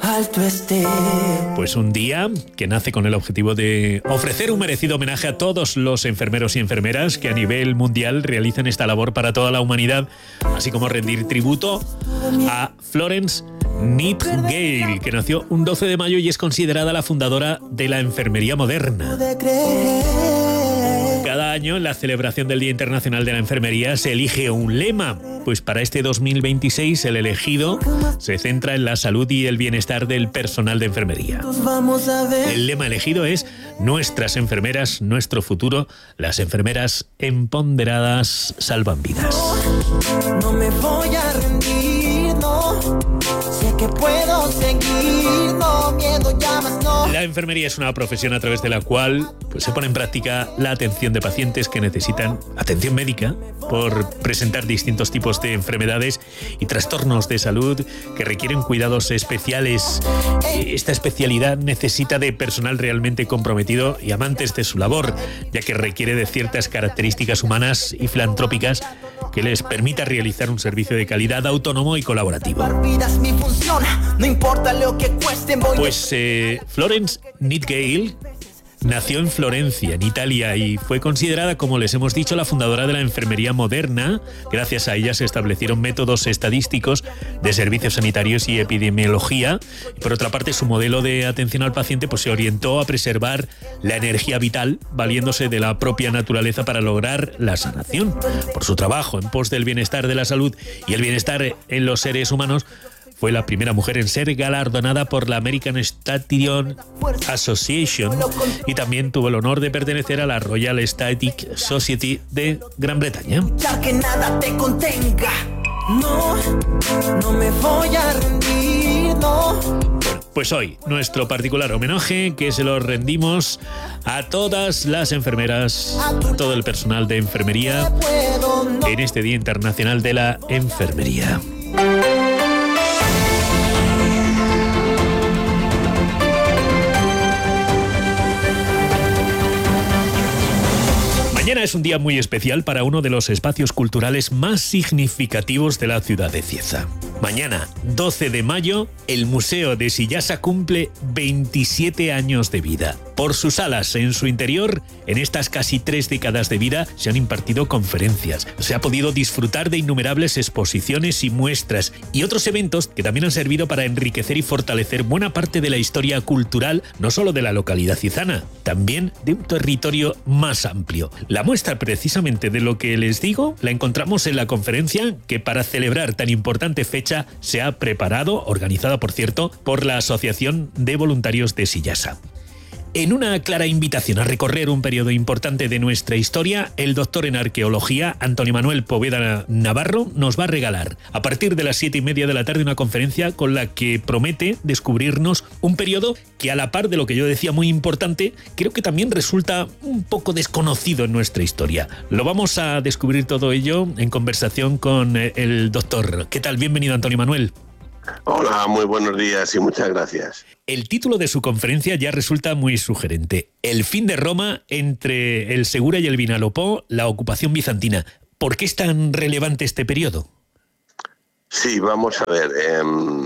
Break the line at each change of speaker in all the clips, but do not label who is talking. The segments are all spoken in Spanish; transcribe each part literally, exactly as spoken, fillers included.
alto esté.
Pues un día que nace con el objetivo de ofrecer un merecido homenaje a todos los enfermeros y enfermeras que a nivel mundial realizan esta labor para toda la humanidad, así como rendir tributo a Florence Nightingale, que nació un doce de mayo y es considerada la fundadora de la enfermería moderna. Cada año, en la celebración del Día Internacional de la Enfermería, se elige un lema. Pues para este dos mil veintiséis, el elegido se centra en la salud y el bienestar del personal de enfermería. El lema elegido es Nuestras enfermeras, nuestro futuro. Las enfermeras empoderadas salvan vidas.
No me voy a rendir, no. Sé que puedo seguir, no. Miedo ya más no.
La enfermería es una profesión a través de la cual pues, se pone en práctica la atención de pacientes que necesitan atención médica por presentar distintos tipos de enfermedades y trastornos de salud que requieren cuidados especiales. Esta especialidad necesita de personal realmente comprometido y amantes de su labor, ya que requiere de ciertas características humanas y filantrópicas que les permita realizar un servicio de calidad autónomo y colaborativo. Pues eh, Florence Nightingale nació en Florencia, en Italia, y fue considerada, como les hemos dicho, la fundadora de la enfermería moderna. Gracias a ella se establecieron métodos estadísticos de servicios sanitarios y epidemiología. Y por otra parte, su modelo de atención al paciente pues, se orientó a preservar la energía vital, valiéndose de la propia naturaleza para lograr la sanación. Por su trabajo en pos del bienestar de la salud y el bienestar en los seres humanos, fue la primera mujer en ser galardonada por la American Station Association y también tuvo el honor de pertenecer a la Royal Static Society de Gran Bretaña.
Que nada te contenga. No, no me voy a rendir, no.
Pues hoy, nuestro particular homenaje que se lo rendimos a todas las enfermeras, a todo el personal de enfermería en este Día Internacional de la Enfermería. Mañana es un día muy especial para uno de los espacios culturales más significativos de la ciudad de Cieza. Mañana, doce de mayo, el Museo de Sillasa cumple veintisiete años de vida. Por sus salas, en su interior, en estas casi tres décadas de vida, se han impartido conferencias. Se ha podido disfrutar de innumerables exposiciones y muestras y otros eventos que también han servido para enriquecer y fortalecer buena parte de la historia cultural, no solo de la localidad ciezana, también de un territorio más amplio. La muestra precisamente de lo que les digo la encontramos en la conferencia que para celebrar tan importante fecha se ha preparado, organizada por cierto, por la Asociación de Voluntarios de Sillasa. En una clara invitación a recorrer un periodo importante de nuestra historia, el doctor en arqueología, Antonio Manuel Poveda Navarro, nos va a regalar a partir de las siete y media de la tarde una conferencia con la que promete descubrirnos un periodo que, a la par de lo que yo decía muy importante, creo que también resulta un poco desconocido en nuestra historia. Lo vamos a descubrir todo ello en conversación con el doctor. ¿Qué tal? Bienvenido, Antonio Manuel.
Hola, muy buenos días y muchas gracias.
El título de su conferencia ya resulta muy sugerente. El fin de Roma entre el Segura y el Vinalopó, la ocupación bizantina. ¿Por qué es tan relevante este periodo?
Sí, vamos a ver. Eh,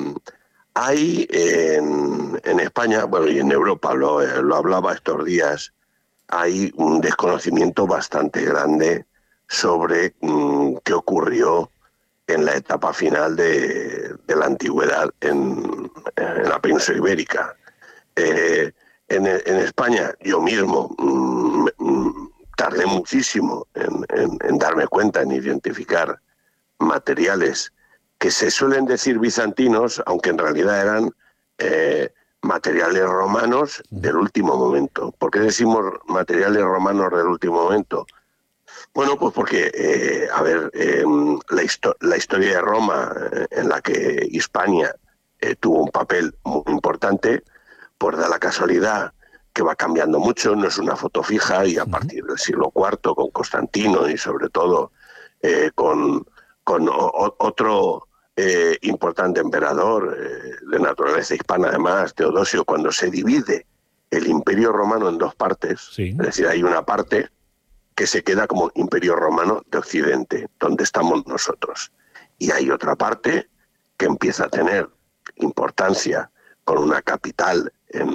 hay en, en España, bueno, y en Europa, lo, lo hablaba estos días, hay un desconocimiento bastante grande sobre mm, qué ocurrió en la etapa final de, de la antigüedad en, en la península ibérica. Eh, en, en España, yo mismo mmm, mmm, tardé muchísimo en, en, en darme cuenta, en identificar materiales que se suelen decir bizantinos, aunque en realidad eran eh, materiales romanos del último momento. ¿Por qué decimos materiales romanos del último momento? Bueno, pues porque, eh, a ver, eh, la, histo- la historia de Roma, eh, en la que Hispania eh, tuvo un papel muy importante, pues da la casualidad que va cambiando mucho, no es una foto fija, y a partir del siglo cuarto, con Constantino y sobre todo eh, con, con o- otro eh, importante emperador eh, de naturaleza hispana, además, Teodosio, cuando se divide el Imperio Romano en dos partes, sí. Es decir, hay una parte que se queda como Imperio Romano de Occidente, donde estamos nosotros. Y hay otra parte que empieza a tener importancia con una capital en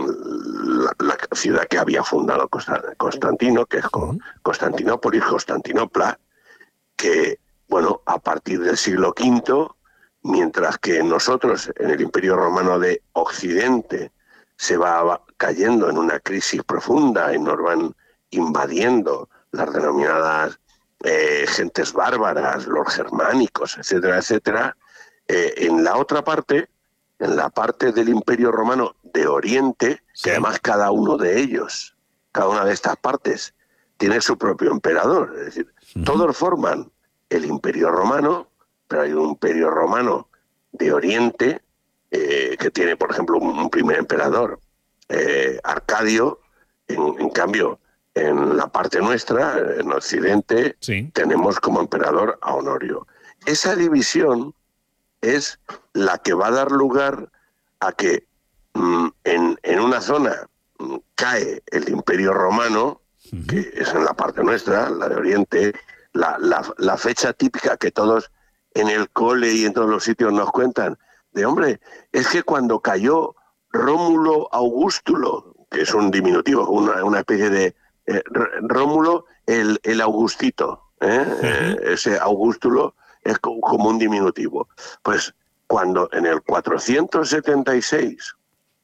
la, la ciudad que había fundado Constantino, que es Constantinópolis, Constantinopla, que, bueno, a partir del siglo quinto, mientras que nosotros en el Imperio Romano de Occidente se va cayendo en una crisis profunda y nos van invadiendo las denominadas eh, gentes bárbaras, los germánicos, etcétera, etcétera, eh, en la otra parte, en la parte del Imperio Romano de Oriente, sí. que además cada uno de ellos, cada una de estas partes, tiene su propio emperador. Es decir, uh-huh. todos forman el Imperio Romano, pero hay un Imperio Romano de Oriente eh, que tiene, por ejemplo, un, un primer emperador, eh, Arcadio. En, en cambio, en la parte nuestra, en Occidente, sí. tenemos como emperador a Honorio. Esa división es la que va a dar lugar a que mm, en, en una zona mm, cae el Imperio Romano, uh-huh. que es en la parte nuestra, la de Oriente, la, la, la fecha típica que todos en el cole y en todos los sitios nos cuentan, de hombre, es que cuando cayó Rómulo Augustulo, que es un diminutivo, una, una especie de eh, Rómulo el, el Augustito, ¿eh? Uh-huh. eh, ese Augustulo es como un diminutivo. Pues cuando en el cuatrocientos setenta y seis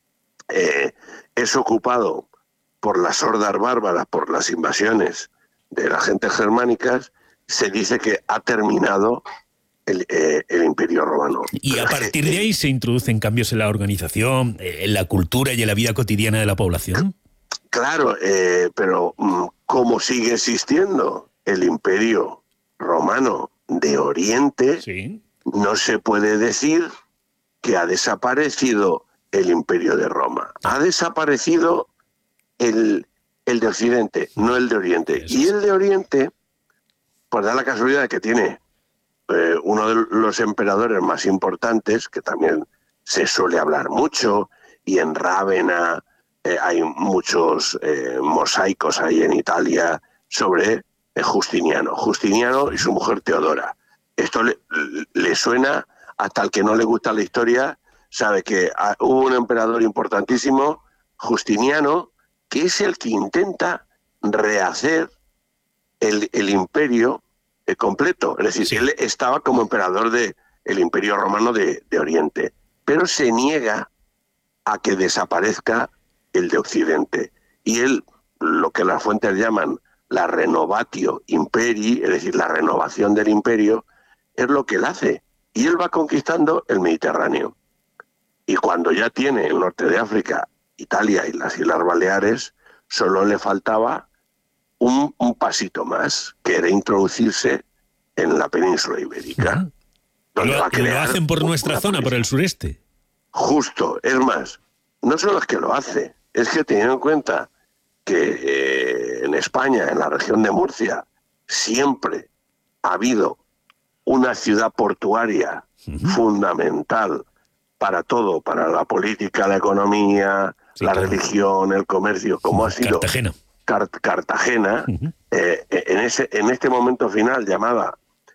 eh, es ocupado por las hordas bárbaras, por las invasiones de las gentes germánicas, se dice que ha terminado el, eh, el Imperio Romano.
Y a partir de ahí se introducen cambios en la organización, en la cultura y en la vida cotidiana de la población.
Claro, eh, pero ¿cómo sigue existiendo el Imperio Romano de Oriente? Sí. No se puede decir que ha desaparecido el Imperio de Roma. Ha desaparecido el, el de Occidente, no el de Oriente. Eso. Y el de Oriente, pues da la casualidad de que tiene eh, uno de los emperadores más importantes, que también se suele hablar mucho, y en Rávena eh, hay muchos eh, mosaicos ahí en Italia sobre eh, Justiniano. Justiniano y su mujer Teodora. Esto le, le suena, hasta el que no le gusta la historia, sabe que ah, hubo un emperador importantísimo, Justiniano, que es el que intenta rehacer el, el imperio eh, completo. Es decir, sí. él estaba como emperador del Imperio Romano de, de Oriente, pero se niega a que desaparezca el de Occidente. Y él, lo que las fuentes llaman la renovatio imperii, es decir, la renovación del imperio, es lo que él hace. Y él va conquistando el Mediterráneo. Y cuando ya tiene el norte de África, Italia y las Islas Baleares, solo le faltaba un, un pasito más, que era introducirse en la península ibérica.
Uh-huh. Donde lo, va a crear lo hacen por nuestra zona, península. Por el sureste.
Justo, es más, no solo es que lo hace, es que teniendo en cuenta que eh, en España, en la región de Murcia, siempre ha habido una ciudad portuaria uh-huh. fundamental para todo, para la política, la economía, sí, la claro. religión, el comercio, como uh-huh. ha sido
Cartagena,
Cart- Cartagena uh-huh. eh, en, ese, en este momento final llamada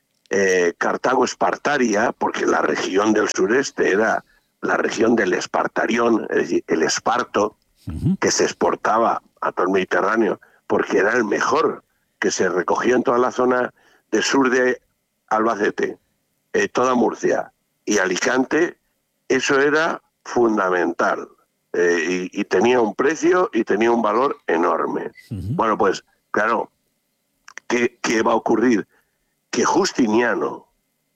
eh, Cartago Espartaria, porque la región del sureste era la región del Espartarión, es decir, el esparto, uh-huh. que se exportaba a todo el Mediterráneo, porque era el mejor, que se recogía en toda la zona del sur de Albacete, eh, toda Murcia y Alicante. Eso era fundamental eh, y, y tenía un precio y tenía un valor enorme. Uh-huh. Bueno, pues claro, ¿qué, qué va a ocurrir? Que Justiniano,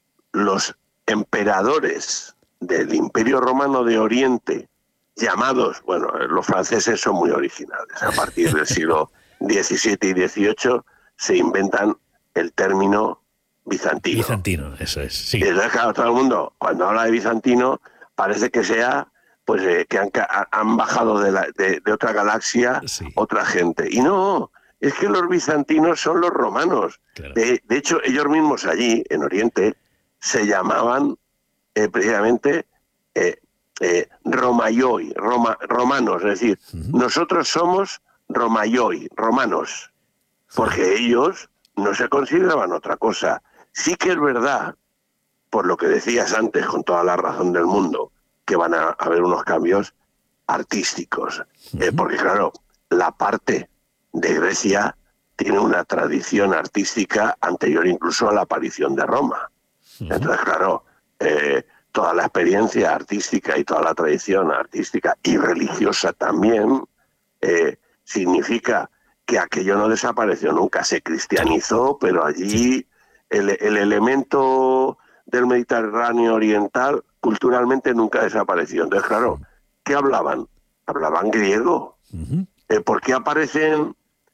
los emperadores del Imperio Romano de Oriente, llamados, bueno, los franceses son muy originales, a partir del siglo diecisiete y dieciocho se inventan el término bizantino.
Bizantino, eso es, sí.
Y entonces, claro, todo el mundo, cuando habla de bizantino, parece que sea pues eh, que han, han bajado de, la, de, de otra galaxia sí. otra gente. Y no, es que los bizantinos son los romanos. Claro. De, de hecho, ellos mismos allí, en Oriente, se llamaban eh, precisamente eh, eh, Romaioi, Roma, romanos. Es decir, uh-huh. nosotros somos Romaioi, romanos, porque uh-huh. ellos no se consideraban otra cosa. Sí que es verdad, por lo que decías antes, con toda la razón del mundo, que van a haber unos cambios artísticos. Uh-huh. Eh, porque claro, la parte de Grecia tiene una tradición artística anterior incluso a la aparición de Roma. Uh-huh. Entonces, claro, eh, toda la experiencia artística y toda la tradición artística y religiosa también eh, significa que aquello no desapareció nunca, se cristianizó, pero allí el, el elemento del Mediterráneo oriental culturalmente nunca desapareció. Entonces, claro, ¿qué hablaban? Hablaban griego. Uh-huh. Eh, ¿Por qué aparecen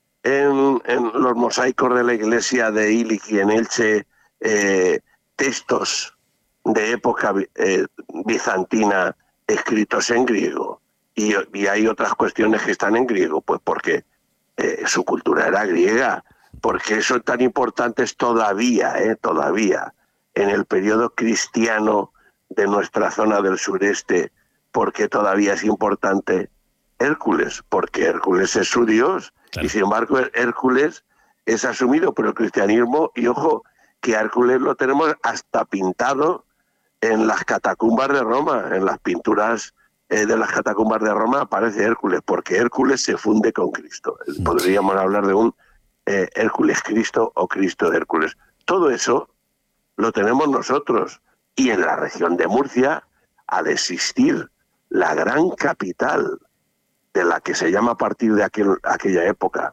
en, en los mosaicos de la iglesia de Iliki en Elche eh, textos de época eh, bizantina escritos en griego? Y, y hay otras cuestiones que están en griego, pues porque eh, su cultura era griega, porque son tan importantes todavía, eh, todavía, en el periodo cristiano de nuestra zona del sureste, porque todavía es importante Hércules, porque Hércules es su dios, claro. Y sin embargo Hércules es asumido por el cristianismo, y ojo, que Hércules lo tenemos hasta pintado en las catacumbas de Roma, en las pinturas eh, de las catacumbas de Roma aparece Hércules, porque Hércules se funde con Cristo. Podríamos hablar de un eh, Hércules Cristo o Cristo Hércules. Todo eso lo tenemos nosotros, y en la región de Murcia, al existir la gran capital de la que se llama a partir de aquel, aquella época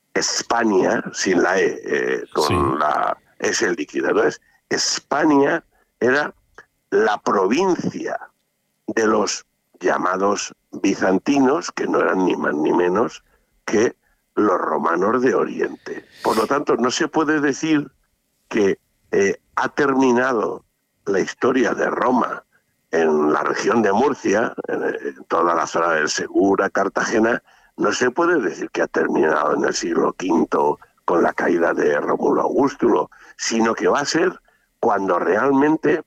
España, sin la E, eh, con sí. la S líquida, ¿no? Es España era la provincia de los llamados bizantinos, que no eran ni más ni menos que los romanos de Oriente. Por lo tanto, no se puede decir que eh, ha terminado la historia de Roma en la región de Murcia, en, en toda la zona del Segura, Cartagena. No se puede decir que ha terminado en el siglo quinto con la caída de Rómulo Augustulo, sino que va a ser cuando realmente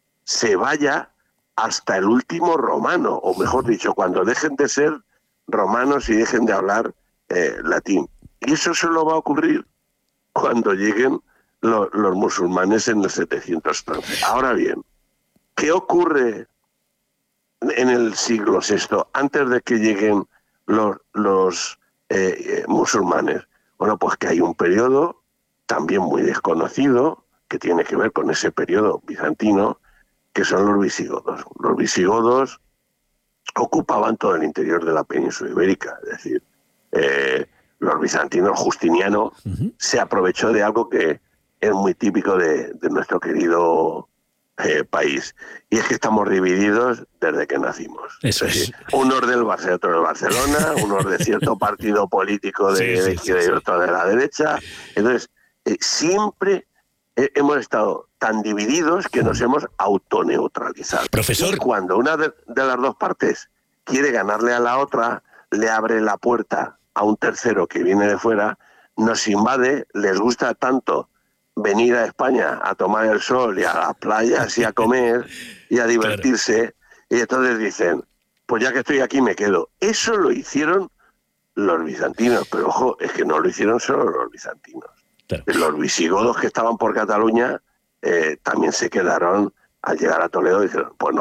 se vaya hasta el último romano, o mejor dicho, cuando dejen de ser romanos y dejen de hablar eh, latín. Y eso solo va a ocurrir cuando lleguen lo, los musulmanes en el setecientos trece. Ahora bien, ¿qué ocurre en el siglo sexto, antes de que lleguen los, los eh, musulmanes? Bueno, pues que hay un periodo también muy desconocido, que tiene que ver con ese periodo bizantino, que son los visigodos. Los visigodos ocupaban todo el interior de la península ibérica, es decir, eh, los bizantinos, Justiniano, uh-huh. se aprovechó de algo que es muy típico de, de nuestro querido eh, país, y es que estamos divididos desde que nacimos.
Eso
es decir,
es.
unos del Barça, otros del Barcelona, unos de cierto partido político de, sí, sí, de izquierda sí, sí. y otros de la derecha. Entonces, eh, siempre eh, hemos estado tan divididos que nos hemos autoneutralizado.
Profesor.
Y cuando una de, de las dos partes quiere ganarle a la otra, le abre la puerta a un tercero que viene de fuera, nos invade, les gusta tanto venir a España a tomar el sol y a las playas y a comer y a divertirse, claro. Y entonces dicen, pues ya que estoy aquí me quedo. Eso lo hicieron los bizantinos, pero ojo, es que no lo hicieron solo los bizantinos. Claro. Los visigodos que estaban por Cataluña eh, también se quedaron al llegar a Toledo y dijeron, pues no,